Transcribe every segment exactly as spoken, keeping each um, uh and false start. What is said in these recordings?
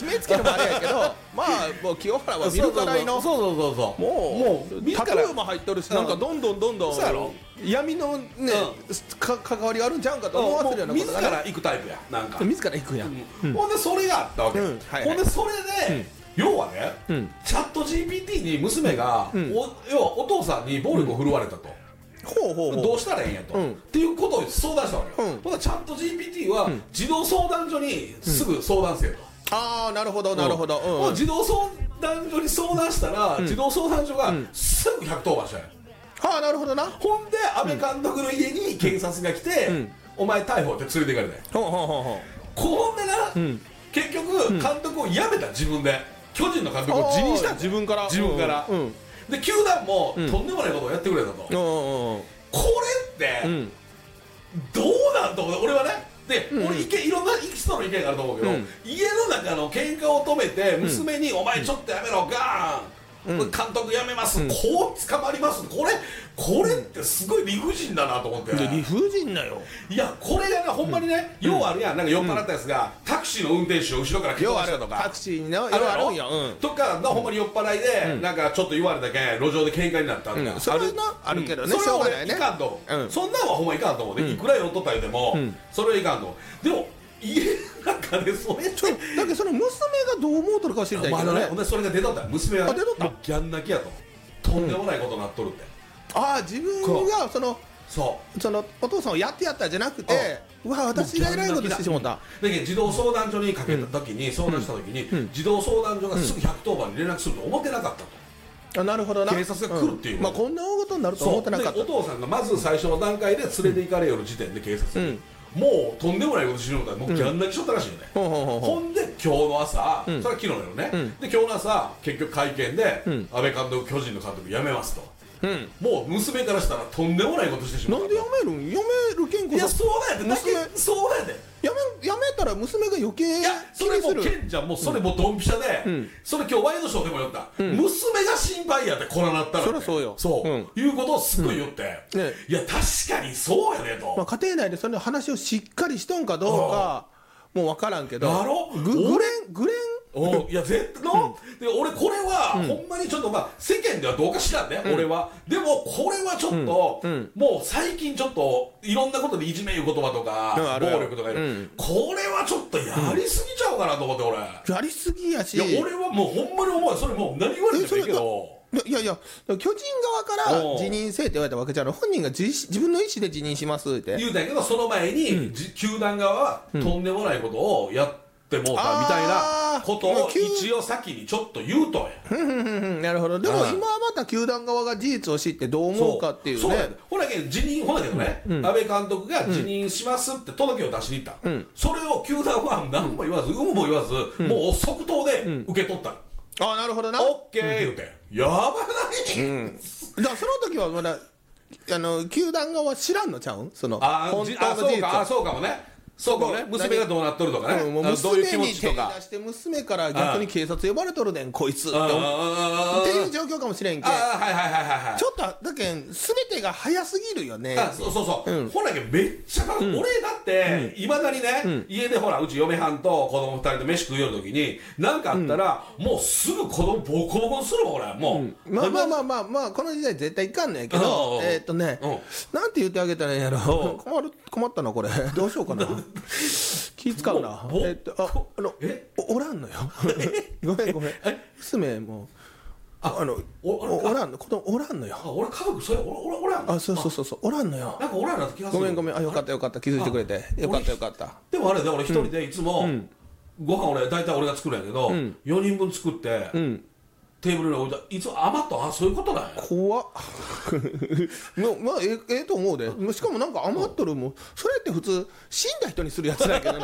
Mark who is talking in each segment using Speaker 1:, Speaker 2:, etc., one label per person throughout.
Speaker 1: 決めつけるもあれやけどまあもう清原は見るからいの
Speaker 2: そうそうそうそう
Speaker 1: もう
Speaker 2: もう
Speaker 1: タトゥーも入っとるし、なんかどんどんどんどん
Speaker 2: そうやろ
Speaker 1: 闇のね、か関わりあるんちゃうんかと思わせるようなこと
Speaker 2: 自
Speaker 1: がね
Speaker 2: ら行くタイプやなんか
Speaker 1: 自ら行くんや、
Speaker 2: うんほんでそれがあったわけ、
Speaker 1: うんはいはい
Speaker 2: ほんでそれで、要はね、
Speaker 1: うん
Speaker 2: チャット ジーピーティー に娘が、
Speaker 1: ん
Speaker 2: お要はお父さんに暴力を振るわれたと、
Speaker 1: ほうほうほう
Speaker 2: どうしたらええんやと、
Speaker 1: うん
Speaker 2: っていうことを相談したわけよ、
Speaker 1: うん
Speaker 2: ほんでチャット ジーピーティー は、児童相談所にすぐ相談せよと、
Speaker 1: ああなるほどなるほど、うん
Speaker 2: もう児童相談所に相談したら、児童相談所がすぐひゃくとおばんしたんや、
Speaker 1: はあなるほどな
Speaker 2: ほんで安倍監督の家に警察が来て、
Speaker 1: うん
Speaker 2: お前逮捕って連れて行かれたんや
Speaker 1: ほうほうほうほ
Speaker 2: こんでな、
Speaker 1: ん
Speaker 2: 結局監督を辞めた自分で巨人の監督を辞任したんだよ
Speaker 1: 自分から
Speaker 2: 自分から、
Speaker 1: うんうん
Speaker 2: で球団も、
Speaker 1: ん
Speaker 2: とんでもないことをやってくれたと、
Speaker 1: うんうんうん
Speaker 2: これって、
Speaker 1: うん
Speaker 2: どうなんと思って俺はねで、
Speaker 1: うん
Speaker 2: 俺意見いろんな人の意見があると思うけど、
Speaker 1: うん
Speaker 2: 家の中の喧嘩を止めて娘に、お前ちょっとやめろガーン、
Speaker 1: うん
Speaker 2: 監督やめます、
Speaker 1: うん
Speaker 2: こう捕まりますこれこれってすごい理不尽だなと思って、
Speaker 1: で理不尽だよ
Speaker 2: いやこれがねほんまにね、ようあるやんなんか酔っ払ったやつが、タクシーの運転手を後ろから蹴飛
Speaker 1: 要は
Speaker 2: ばしたとか
Speaker 1: タクシーの
Speaker 2: あるやろ
Speaker 1: 要はあるんよ、うん
Speaker 2: とかのほんまに酔っ払いで、
Speaker 1: うん
Speaker 2: なんかちょっと言われたけん路上で喧嘩になったとか、
Speaker 1: うんそれはなあるけどね
Speaker 2: それは俺
Speaker 1: しょうがないね
Speaker 2: いかんと思う、
Speaker 1: うん
Speaker 2: そんなんはほんまいかんと思うで、
Speaker 1: うん
Speaker 2: いくら酔っとった言うても、
Speaker 1: うん
Speaker 2: それはいかんと思うでも家の中でそれ
Speaker 1: ちょだけどその娘がどう思うとるか知りたい
Speaker 2: ま
Speaker 1: けどね
Speaker 2: だねほんでそれが出とった娘は、ね、
Speaker 1: あ出とった
Speaker 2: もうギャン泣きやととんでもないことになっとるって、
Speaker 1: ああ自分がその
Speaker 2: そう
Speaker 1: そのお父さんをやってやったじゃなくてうわ私が偉いことしてしまった
Speaker 2: だけど児童相談所にかけた時に、相談した時に、
Speaker 1: うん
Speaker 2: 児童相談所がすぐひゃくとおばんに連絡すると思ってなかったと、
Speaker 1: あなるほどな
Speaker 2: 警察が来るっていう
Speaker 1: うんまあこんな大事になると思ってなかった
Speaker 2: でお父さんがまず最初の段階で連れて行かれよる時点で警察に、もうとんでもないことしようともうギャン泣きしとったらしいよね、
Speaker 1: ほうほうほうほ
Speaker 2: ほんで今日の朝、
Speaker 1: うん
Speaker 2: それは昨日の夜ね、
Speaker 1: うん
Speaker 2: で今日の朝結局会見で、
Speaker 1: うん
Speaker 2: 安倍監督巨人の監督辞めますと、
Speaker 1: ううん
Speaker 2: もう娘からしたらとんでもないことしてしまった
Speaker 1: なんでやめるんやめる健
Speaker 2: いや
Speaker 1: 康さ
Speaker 2: そうだよってだ
Speaker 1: 娘
Speaker 2: けそうだよって
Speaker 1: やめやめたら娘が余計
Speaker 2: いやそれもう
Speaker 1: 気にする
Speaker 2: ケンちゃんもうそれもうドンピシャで、
Speaker 1: うん
Speaker 2: それ今日ワイドショーでも言った、
Speaker 1: ん
Speaker 2: 娘が心配やってこらなったらって
Speaker 1: そりゃそうよ
Speaker 2: そう、
Speaker 1: うん
Speaker 2: いうことをすごい言って、
Speaker 1: ね
Speaker 2: いや確かにそうやねと、
Speaker 1: まあ、家庭内でその話をしっかりしとんかどうかもう分からんけど
Speaker 2: だろ
Speaker 1: ググレングレン
Speaker 2: おいや絶対の、で俺これは、ほんまにちょっとまあ世間ではどうか知らんね、俺はでもこれはちょっと、
Speaker 1: うんうん
Speaker 2: もう最近ちょっといろんなことでいじめいう言葉とか、
Speaker 1: うんあるある
Speaker 2: 暴力とか、
Speaker 1: うん
Speaker 2: これはちょっとやりすぎちゃうかなと思って俺、
Speaker 1: やりすぎやし
Speaker 2: いや俺はもうほんまに思うよそれもう何言われてもいいけど
Speaker 1: いやいや巨人側から
Speaker 2: おう
Speaker 1: 辞任せえって言われたわけじゃない本人が自自分の意思で辞任しますって
Speaker 2: 言うたんやけどその前に、じ球団側はとんでもないことをやってもうたみたいなことを
Speaker 1: あー球
Speaker 2: 一応先にちょっと言うとんや
Speaker 1: うんなるほどでも
Speaker 2: うん
Speaker 1: 今はまた球団側が事実を知ってどう思うかっていう
Speaker 2: そうや
Speaker 1: ね
Speaker 2: ほらけど辞任ほらけどね、安倍監督が辞任しますって届けを出しに行った、
Speaker 1: ん
Speaker 2: それを球団は何も言わず有無も言わず、もう即答で受け取った、
Speaker 1: ああなるほどな
Speaker 2: オッケー言うて、やばない、
Speaker 1: だからその時はまだあの球団側は知らんのちゃうんその
Speaker 2: あー
Speaker 1: 本
Speaker 2: じあそう
Speaker 1: 当の事実
Speaker 2: かあそうかもねそうかもね娘がどうなっとるとかね、
Speaker 1: うんもう
Speaker 2: あどういう気持
Speaker 1: 娘に手
Speaker 2: ちとか
Speaker 1: 出して娘から逆に警察呼ばれとるねんこいつって
Speaker 2: あ
Speaker 1: 思う
Speaker 2: ー
Speaker 1: っていう状況かもしれんけん
Speaker 2: あーはいはいはいはいはい
Speaker 1: ちょっとだけん全てが早すぎるよね
Speaker 2: あそうそうそう、
Speaker 1: うん
Speaker 2: ほらけどめっちゃか、俺だっていま、だにね、家でほらうち嫁はんと子供二人で飯食うよる時に何かあったら、もうすぐ子供ボコボコにするもん俺もう、
Speaker 1: まあまあまあまあまあこの時代絶対いかんねんけど
Speaker 2: うん
Speaker 1: えーっとね
Speaker 2: うん
Speaker 1: なんて言ってあげたらいいんやろ
Speaker 2: うん
Speaker 1: 困る困ったなこれどうしようかな気使うな
Speaker 2: ぼぼ
Speaker 1: えーっとああの
Speaker 2: え
Speaker 1: おおらんのよごめんごめん娘も
Speaker 2: あ
Speaker 1: あの
Speaker 2: お
Speaker 1: おおらんの子供おらんのよ
Speaker 2: あ俺家族それ俺俺俺
Speaker 1: あそうそうそうそうおらんのよ
Speaker 2: なんか俺らだった気がする
Speaker 1: ごめんごめんあよかったよかった気づいてくれてよかったよかった
Speaker 2: でもあれで俺一人でいつも、ご飯俺大体俺が作るんやけど、
Speaker 1: ん
Speaker 2: よにんぶん作って、
Speaker 1: うん
Speaker 2: テーブルに置いたいつも余ったあそういうことなんや
Speaker 1: 怖っのまあええええと思うでしかもなんか余っとるもんそれって普通死んだ人にするやつだけどな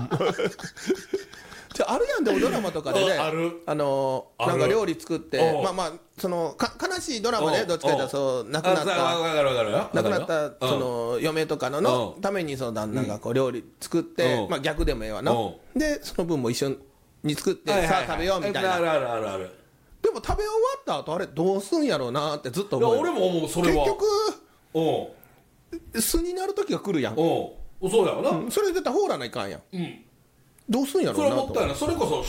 Speaker 1: じゃあるやんでもドラマとかでね
Speaker 2: あある
Speaker 1: あのー
Speaker 2: ある
Speaker 1: なんか料理作って
Speaker 2: うん
Speaker 1: まあまあそのか悲しいドラマね
Speaker 2: うん
Speaker 1: どっちかというとそう亡くなっ
Speaker 2: あ
Speaker 1: た
Speaker 2: わかるわかるよ
Speaker 1: 亡くなっ
Speaker 2: わかるよ
Speaker 1: たその嫁とかのの
Speaker 2: うん
Speaker 1: ためにその旦那がこう料理作って
Speaker 2: うん
Speaker 1: まあ逆でもええわな
Speaker 2: う
Speaker 1: でその分も一緒に作って
Speaker 2: はいはいはい
Speaker 1: さあ食べようみたいな
Speaker 2: あるあるあるある
Speaker 1: でも食べ終わった後あれどうすんやろうなってずっと
Speaker 2: いや
Speaker 1: 思う
Speaker 2: 俺も思うそれは
Speaker 1: 結局
Speaker 2: うん
Speaker 1: 素になる時が来るやん
Speaker 2: うんそうやわな、うん、
Speaker 1: それ絶対放らないかんやんどうすんやろ
Speaker 2: そうれ
Speaker 1: なと
Speaker 2: もったいないそれこそ